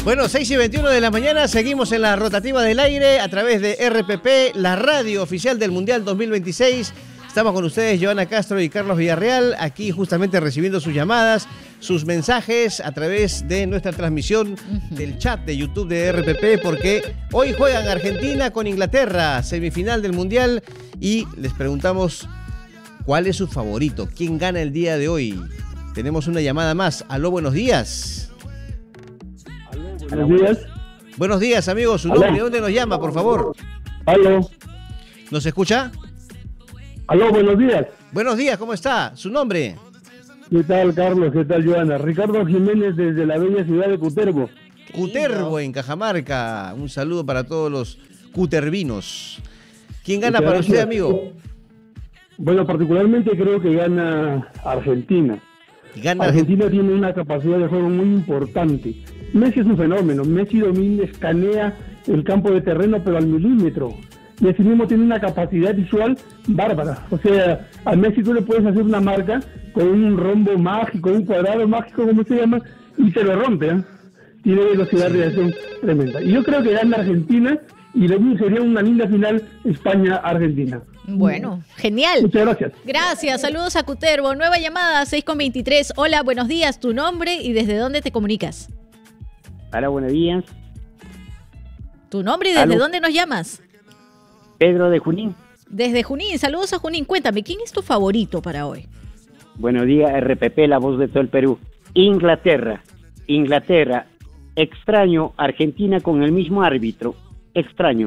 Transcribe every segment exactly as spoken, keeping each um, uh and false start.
Bueno, seis y veintiuno de la mañana, seguimos en la rotativa del aire a través de R P P, la radio oficial del Mundial dos mil veintiséis. Estamos con ustedes, Joana Castro y Carlos Villarreal, aquí justamente recibiendo sus llamadas, sus mensajes a través de nuestra transmisión del chat de YouTube de R P P, porque hoy juegan Argentina con Inglaterra, semifinal del Mundial, y les preguntamos cuál es su favorito, quién gana el día de hoy. Tenemos una llamada más. Aló, buenos días. Buenos días. Buenos días, amigos. ¿Su nombre? ¿De dónde nos llama, por favor? Aló. ¿Nos escucha? Aló, buenos días. Buenos días, ¿cómo está? ¿Su nombre? ¿Qué tal, Carlos? ¿Qué tal, Joana? Ricardo Jiménez desde la bella ciudad de Cutervo. Cutervo, en Cajamarca. Un saludo para todos los cutervinos. ¿Quién gana para usted, amigo? Bueno, particularmente creo que gana Argentina. Gana Argentina tiene una capacidad de juego muy importante. Messi es un fenómeno. Messi domina, escanea el campo de terreno, pero al milímetro. Y así mismo tiene una capacidad visual bárbara. O sea, a Messi tú le puedes hacer una marca con un rombo mágico, un cuadrado mágico, como se llama, y se lo rompe, ¿eh? Tiene velocidad de reacción tremenda. Y yo creo que gana Argentina, y luego sería una linda final España-Argentina. Bueno, genial. Muchas gracias. Gracias, saludos a Cutervo. Nueva llamada, seis con veintitrés. Hola, buenos días, tu nombre y desde dónde te comunicas. Hola, buenos días. Tu nombre y desde Aló. dónde nos llamas. Pedro de Junín. Desde Junín, saludos a Junín. Cuéntame, ¿quién es tu favorito para hoy? Buenos días, R P P, la voz de todo el Perú. Inglaterra. Inglaterra. Extraño Argentina con el mismo árbitro. Extraño.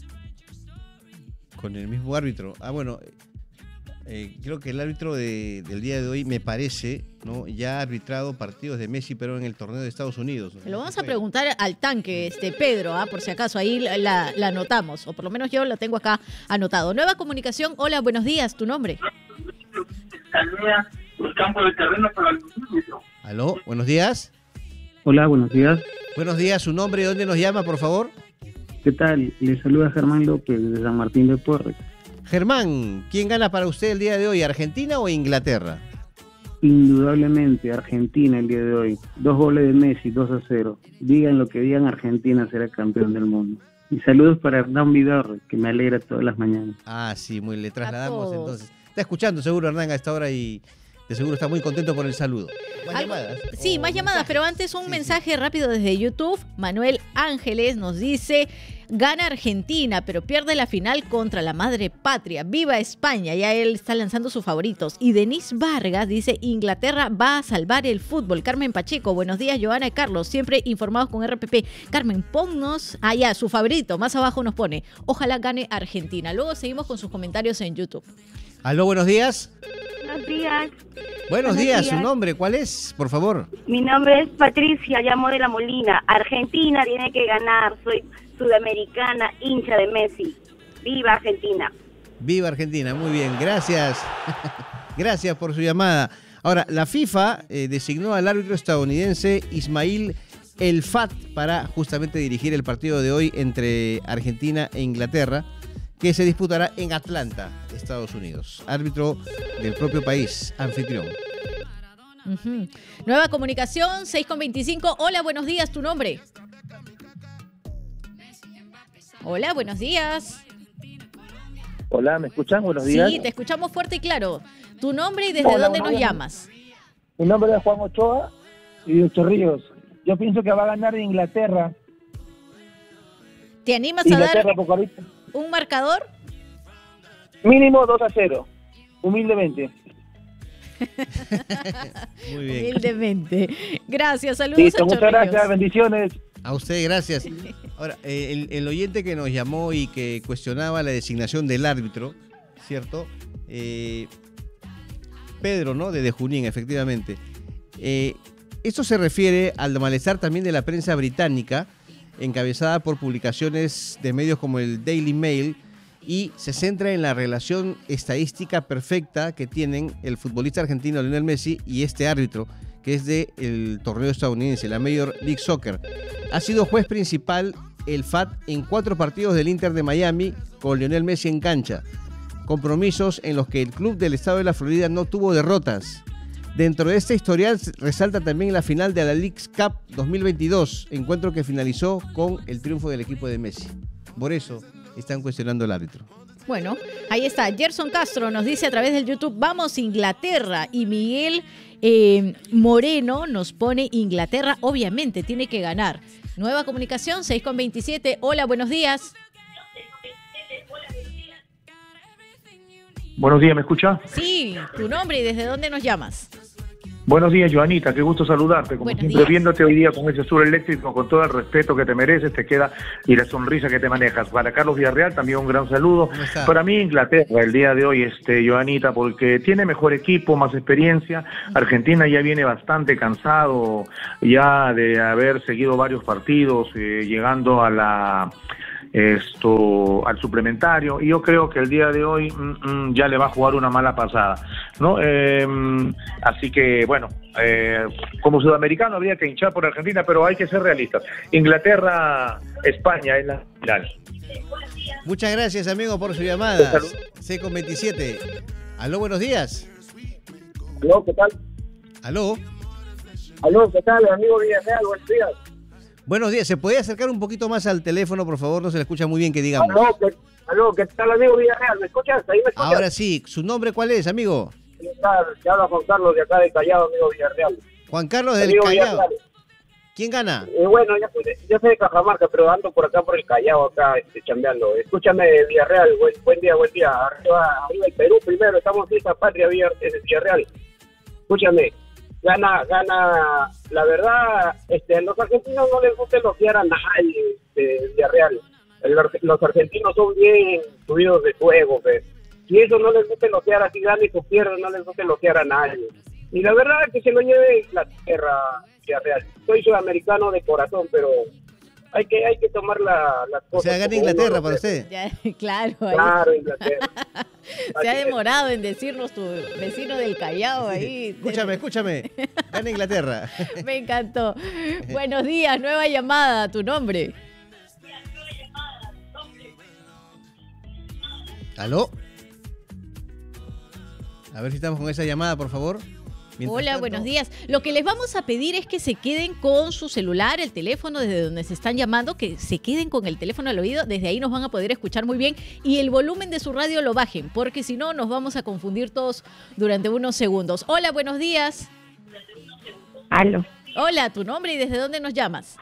Con el mismo árbitro. Ah, bueno, eh, creo que el árbitro de, del día de hoy, me parece, ¿no? Ya ha arbitrado partidos de Messi, pero en el torneo de Estados Unidos, ¿no? Lo vamos a preguntar al tanque, este Pedro, ¿ah? Por si acaso, ahí la, la, la anotamos, o por lo menos yo la tengo acá anotado. Nueva comunicación, hola, buenos días, tu nombre. El campo de terreno para el milímetro. Aló, buenos días. Hola, buenos días. Buenos días, su nombre y dónde nos llama, por favor. ¿Qué tal? Les saluda Germán López de San Martín de Porres. Germán, ¿quién gana para usted el día de hoy, Argentina o Inglaterra? Indudablemente Argentina el día de hoy. Dos goles de Messi, dos a cero. Digan lo que digan, Argentina será campeón del mundo. Y saludos para Hernán Vidal, que me alegra todas las mañanas. Ah, sí, muy le trasladamos entonces. Está escuchando seguro Hernán a esta hora y de seguro está muy contento por el saludo. ¿Más Algo, llamadas? Sí, más llamadas, pero antes un sí, mensaje sí. rápido desde YouTube. Manuel Ángeles nos dice, gana Argentina, pero pierde la final contra la madre patria. ¡Viva España! Ya él está lanzando sus favoritos. Y Denise Vargas dice, Inglaterra va a salvar el fútbol. Carmen Pacheco, buenos días, Joana y Carlos, siempre informados con R P P. Carmen, ponnos allá su favorito. Más abajo nos pone, ojalá gane Argentina. Luego seguimos con sus comentarios en YouTube. Aló, buenos días. Buenos días. Buenos, Buenos días. días, ¿su nombre cuál es, por favor? Mi nombre es Patricia, llamo de La Molina. Argentina tiene que ganar, soy sudamericana, hincha de Messi. ¡Viva Argentina! Viva Argentina, muy bien, gracias. Gracias por su llamada. Ahora, la FIFA eh, designó al árbitro estadounidense Ismail El Fat para justamente dirigir el partido de hoy entre Argentina e Inglaterra, que se disputará en Atlanta, Estados Unidos. Árbitro del propio país, anfitrión. Uh-huh. Nueva comunicación, seis con veinticinco. Hola, buenos días, ¿tu nombre? Hola, buenos días. Hola, ¿me escuchan? Buenos días. Sí, te escuchamos fuerte y claro. ¿Tu nombre y desde Hola, dónde nos días. llamas? Mi nombre es Juan Ochoa y de Chorrillos. Yo pienso que va a ganar Inglaterra. ¿Te animas Inglaterra, a dar porque ahorita un marcador? mínimo dos a cero, humildemente. Muy bien. Humildemente. Gracias, saludos Listo, a muchas Chorrillos. gracias, bendiciones. A usted, gracias. Ahora, eh, el, el oyente que nos llamó y que cuestionaba la designación del árbitro, ¿cierto? Eh, Pedro, ¿no? De, de Junín, efectivamente. Eh, esto se refiere al malestar también de la prensa británica, encabezada por publicaciones de medios como el Daily Mail, y se centra en la relación estadística perfecta que tienen el futbolista argentino Lionel Messi y este árbitro, que es del torneo estadounidense, la Major League Soccer. Ha sido juez principal el F A T en cuatro partidos del Inter de Miami con Lionel Messi en cancha, compromisos en los que el club del estado de la Florida no tuvo derrotas. Dentro de este historial resalta también la final de la Leagues Cup dos mil veintidós, encuentro que finalizó con el triunfo del equipo de Messi. Por eso están cuestionando al árbitro. Bueno, ahí está. Gerson Castro nos dice a través del YouTube, vamos Inglaterra. Y Miguel eh, Moreno nos pone Inglaterra, obviamente, tiene que ganar. Nueva comunicación, seis con veintisiete. Hola, buenos días. Buenos días, ¿me escucha? Sí, tu nombre y desde dónde nos llamas. Buenos días, Joanita, qué gusto saludarte. Como Buenos siempre, días. viéndote hoy día con ese sur eléctrico, con todo el respeto que te mereces, te queda y la sonrisa que te manejas. Para Carlos Villarreal también un gran saludo. Para mí, Inglaterra, el día de hoy, este, Joanita, porque tiene mejor equipo, más experiencia. Argentina ya viene bastante cansado ya de haber seguido varios partidos, eh, llegando a la... esto al suplementario, y yo creo que el día de hoy mm, mm, ya le va a jugar una mala pasada, ¿no? Eh, así que, bueno, eh, como sudamericano habría que hinchar por Argentina, pero hay que ser realistas. Inglaterra, España es la final. Muchas gracias, amigo, por su llamada. seis con veintisiete. Aló, buenos días. Aló, ¿qué tal? Aló. Aló, ¿qué tal, amigo Villarreal? Buenos días. Buenos días. ¿Se puede acercar un poquito más al teléfono, por favor? No se le escucha muy bien que digamos. Aló, ¿qué, aló, ¿qué tal, amigo Villarreal? ¿Me escuchas? ¿Ahí me escuchas? Ahora sí. ¿Su nombre cuál es, amigo? ¿Qué tal? Te habla Juan Carlos de acá de Callao, amigo Villarreal. Juan Carlos del Amigo Callao. Villarreal. ¿Quién gana? Eh, bueno, ya soy, yo soy de Cajamarca, pero ando por acá por el Callao, acá este, chambeando. Escúchame, Villarreal, buen, buen día, buen día. Arriba, arriba el Perú primero, estamos en esta patria, Villarreal. Escúchame, gana, gana, la verdad, este, a los argentinos no les gusta elogiar a nadie, este, Villarreal. El, los argentinos son bien subidos de fuego, pues. Si eso no les gusta elogiar, así gana y su pierda, no les gusta elogiar a nadie. Y la verdad es que se lo lleve la tierra, Villarreal. Soy sudamericano de corazón, pero hay que hay que tomar la, las cosas. O sea, gana Inglaterra para usted. Ya, claro. Ahí. Claro, Inglaterra. Se ha demorado en decirnos tu vecino del Callao ahí. Escúchame, escúchame. Gana Inglaterra. Me encantó. Buenos días, nueva llamada. ¿Tu nombre? ¿Aló? A ver si estamos con esa llamada, por favor. Mientras Hola, tanto... buenos días. Lo que les vamos a pedir es que se queden con su celular, el teléfono desde donde se están llamando, que se queden con el teléfono al oído, desde ahí nos van a poder escuchar muy bien y el volumen de su radio lo bajen, porque si no nos vamos a confundir todos durante unos segundos. Hola, buenos días. Aló. Hola, tu nombre y desde dónde nos llamas.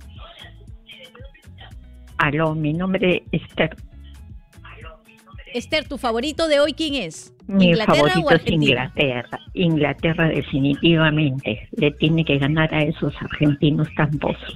Aló, mi nombre es Esther. Esther, ¿tu favorito de hoy quién es? Mi ¿Inglaterra favorito o Argentina? es Inglaterra. Inglaterra definitivamente. Le tiene que ganar a esos argentinos tramposos.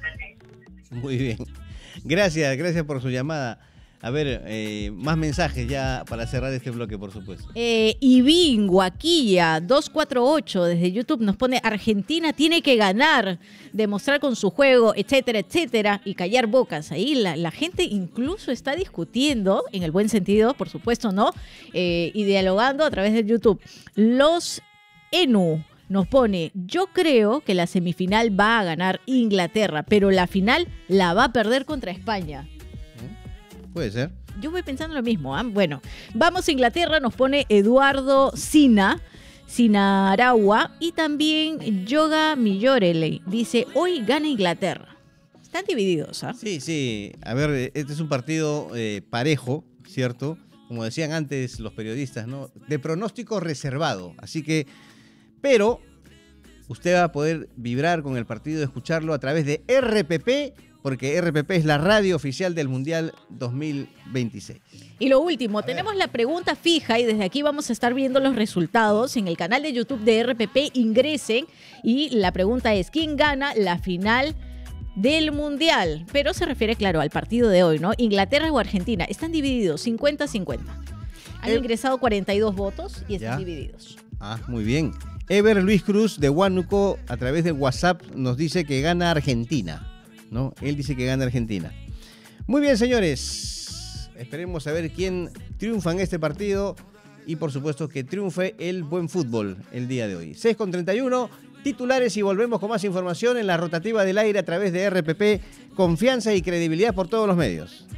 Muy bien. Gracias, gracias por su llamada. A ver, eh, más mensajes ya para cerrar este bloque, por supuesto. Eh, Ibín, Guaquilla, dos cuatro ocho desde YouTube nos pone Argentina tiene que ganar, demostrar con su juego, etcétera, etcétera, y callar bocas. Ahí la, la gente incluso está discutiendo, en el buen sentido, por supuesto, ¿no? Eh, y dialogando a través de YouTube. Los Enu nos pone, yo creo que la semifinal va a ganar Inglaterra, pero la final la va a perder contra España. Puede ser. Yo voy pensando lo mismo. ¿eh? Bueno, vamos a Inglaterra, nos pone Eduardo Sina, Sinaragua, y también Yoga Millorele. Dice, hoy gana Inglaterra. Están divididos, ¿ah? ¿eh? Sí, sí. A ver, este es un partido eh, parejo, ¿cierto? Como decían antes los periodistas, ¿no? De pronóstico reservado. Así que, pero usted va a poder vibrar con el partido, escucharlo a través de R P P, porque R P P es la radio oficial del Mundial dos mil veintiséis. Y lo último, tenemos la pregunta fija y desde aquí vamos a estar viendo los resultados en el canal de YouTube de R P P. Ingresen y la pregunta es, ¿quién gana la final del Mundial? Pero se refiere, claro, al partido de hoy, ¿no? Inglaterra o Argentina. Están divididos, cincuenta a cincuenta. Han eh, ingresado cuarenta y dos votos y están ya divididos. Ah, muy bien. Ever Luis Cruz de Huánuco a través de WhatsApp nos dice que gana Argentina, ¿no? Él dice que gana Argentina. Muy bien, señores. Esperemos a ver quién triunfa en este partido y, por supuesto, que triunfe el buen fútbol el día de hoy. seis con treinta y uno, titulares y volvemos con más información en la rotativa del aire a través de R P P. Confianza y credibilidad por todos los medios.